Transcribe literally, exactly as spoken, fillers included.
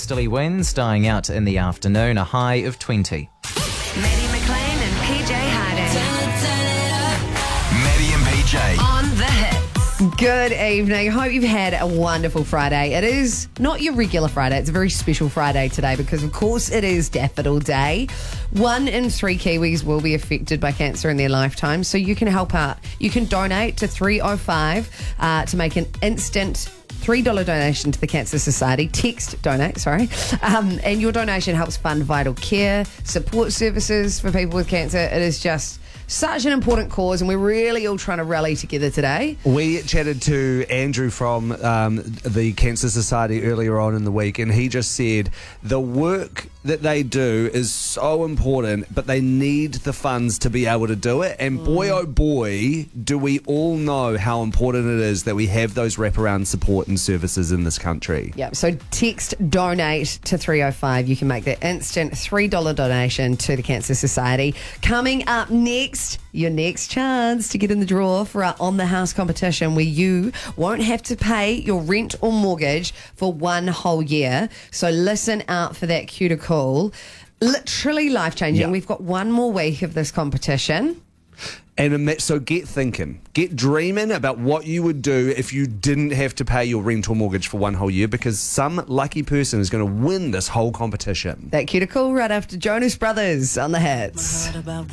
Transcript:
Westerly winds dying out in the afternoon, a high of twenty. Maddie McLean and P J Harding. Maddie and P J. On the hits. Good evening. Hope you've had a wonderful Friday. It is not your regular Friday. It's a very special Friday today because, of course, it is Daffodil Day. One in three Kiwis will be affected by cancer in their lifetime, so you can help out. You can donate to three oh five uh, to make an instant three dollars donation to the Cancer Society. Text donate, sorry. Um, and your donation helps fund vital care, support services for people with cancer. It is just such an important cause, and we're really all trying to rally together today. We chatted to Andrew from um, the Cancer Society earlier on in the week, and he just said the work that they do is so important, but they need the funds to be able to do it. And boy, oh boy, do we all know how important it is that we have those wraparound support and services in this country. Yeah, so text donate to three oh five. You can make that instant three dollars donation to the Cancer Society. Coming up next, your next chance to get in the draw for our On the House competition, where you won't have to pay your rent or mortgage for one whole year. So listen out for that cue to call. Literally life-changing. Yeah. We've got one more week of this competition. And so get thinking, get dreaming about what you would do if you didn't have to pay your rent or mortgage for one whole year, because some lucky person is going to win this whole competition. That cue to call right after Jonas Brothers on the hits.